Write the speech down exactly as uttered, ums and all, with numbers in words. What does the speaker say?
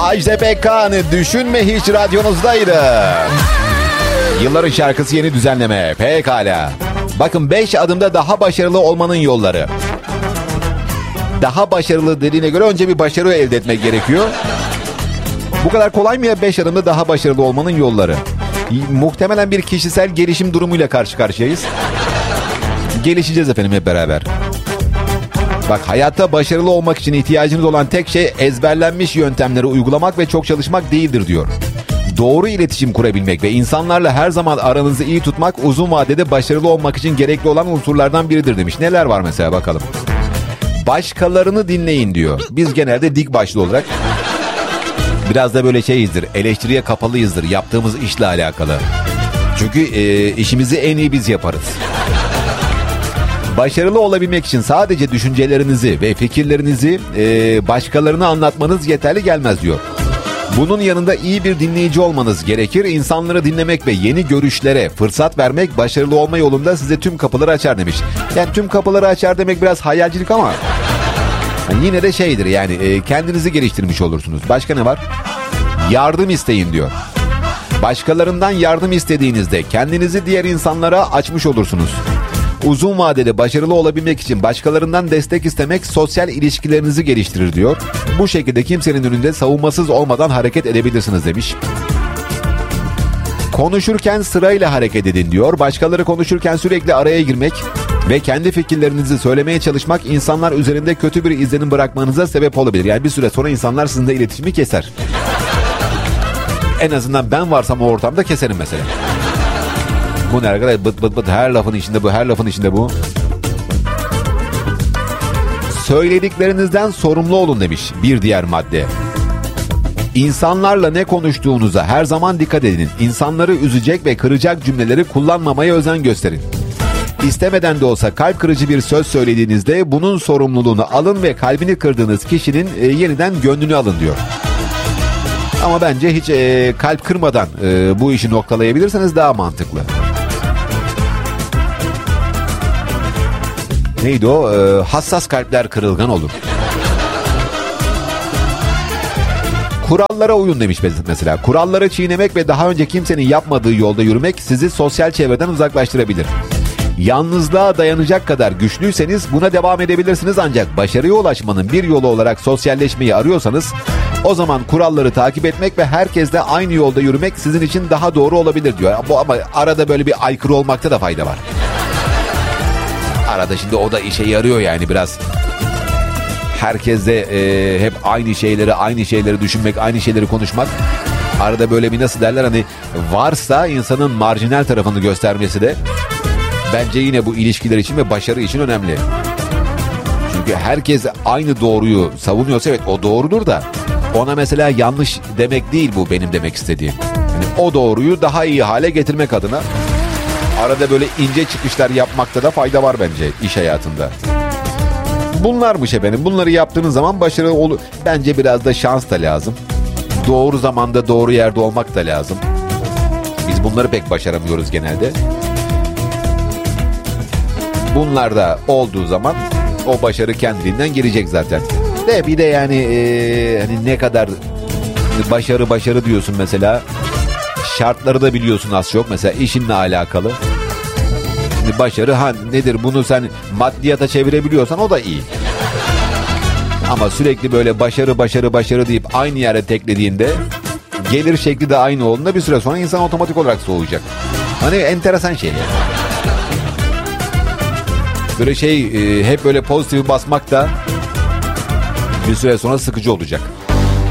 Ajda Pekkan, Düşünme Hiç radyonuzdaydı. Yılların şarkısı yeni düzenleme. Pekala. Bakın, beş adımda daha başarılı olmanın yolları. Daha başarılı dediğine göre önce bir başarı elde etmek gerekiyor. Bu kadar kolay mı ya beş adımda daha başarılı olmanın yolları? Muhtemelen bir kişisel gelişim durumuyla karşı karşıyayız. Gelişeceğiz efendim hep beraber. Bak, hayatta başarılı olmak için ihtiyacınız olan tek şey ezberlenmiş yöntemleri uygulamak ve çok çalışmak değildir diyor. Doğru iletişim kurabilmek ve insanlarla her zaman aranızı iyi tutmak uzun vadede başarılı olmak için gerekli olan unsurlardan biridir demiş. Neler var mesela, bakalım. Başkalarını dinleyin diyor. Biz genelde dik başlı olarak biraz da böyle şeyizdir, eleştiriye kapalıyızdır yaptığımız işle alakalı. Çünkü e, işimizi en iyi biz yaparız. Başarılı olabilmek için sadece düşüncelerinizi ve fikirlerinizi e, başkalarına anlatmanız yeterli gelmez diyor. Bunun yanında iyi bir dinleyici olmanız gerekir. İnsanları dinlemek ve yeni görüşlere fırsat vermek başarılı olma yolunda size tüm kapıları açar demiş. Yani tüm kapıları açar demek biraz hayalcilik ama yani yine de şeydir yani e, kendinizi geliştirmiş olursunuz. Başka ne var? Yardım isteyin diyor. Başkalarından yardım istediğinizde kendinizi diğer insanlara açmış olursunuz. Uzun vadede başarılı olabilmek için başkalarından destek istemek sosyal ilişkilerinizi geliştirir diyor. Bu şekilde kimsenin önünde savunmasız olmadan hareket edebilirsiniz demiş. Konuşurken sırayla hareket edin diyor. Başkaları konuşurken sürekli araya girmek ve kendi fikirlerinizi söylemeye çalışmak insanlar üzerinde kötü bir izlenim bırakmanıza sebep olabilir. Yani bir süre sonra insanlar sizinle iletişimi keser. En azından ben varsam o ortamda keserim mesela. Bu ne kadar bıt bıt bıt, her lafın içinde bu, her lafın içinde bu. Söylediklerinizden sorumlu olun demiş bir diğer madde. İnsanlarla ne konuştuğunuza her zaman dikkat edin. İnsanları üzecek ve kıracak cümleleri kullanmamaya özen gösterin. İstemeden de olsa kalp kırıcı bir söz söylediğinizde bunun sorumluluğunu alın ve kalbini kırdığınız kişinin e, yeniden gönlünü alın diyor. Ama bence hiç e, kalp kırmadan e, bu işi noktalayabilirseniz daha mantıklı. Neydi o? Ee, hassas kalpler kırılgan olur. Kurallara uyun demiş mesela. Kuralları çiğnemek ve daha önce kimsenin yapmadığı yolda yürümek sizi sosyal çevreden uzaklaştırabilir. Yalnızlığa dayanacak kadar güçlüyseniz buna devam edebilirsiniz, ancak başarıya ulaşmanın bir yolu olarak sosyalleşmeyi arıyorsanız o zaman kuralları takip etmek ve herkesle aynı yolda yürümek sizin için daha doğru olabilir diyor. Ama arada böyle bir aykırı olmakta da fayda var. Arada şimdi o da işe yarıyor yani biraz. Herkesle e, hep aynı şeyleri, aynı şeyleri düşünmek, aynı şeyleri konuşmak. Arada böyle bir, nasıl derler, hani varsa insanın marjinal tarafını göstermesi de bence yine bu ilişkiler için ve başarı için önemli. Çünkü herkes aynı doğruyu savunuyorsa evet o doğrudur da ona mesela yanlış demek değil bu benim demek istediğim. Yani o doğruyu daha iyi hale getirmek adına arada böyle ince çıkışlar yapmakta da fayda var bence iş hayatında. Bunlarmış efendim. Bunları yaptığınız zaman başarılı olur. Bence biraz da şans da lazım. Doğru zamanda doğru yerde olmak da lazım. Biz bunları pek başaramıyoruz genelde. Bunlar da olduğu zaman o başarı kendiliğinden gelecek zaten. De bir de yani e, hani ne kadar başarı başarı diyorsun mesela. Şartları da biliyorsun az çok. Mesela işinle alakalı. Şimdi başarı ha nedir, bunu sen maddiyata çevirebiliyorsan o da iyi. Ama sürekli böyle başarı başarı başarı deyip aynı yere teklediğinde gelir şekli de aynı olduğunda bir süre sonra insan otomatik olarak soğuyacak. Hani enteresan şey yani. Böyle şey e, hep böyle pozitifi basmak da bir süre sonra sıkıcı olacak.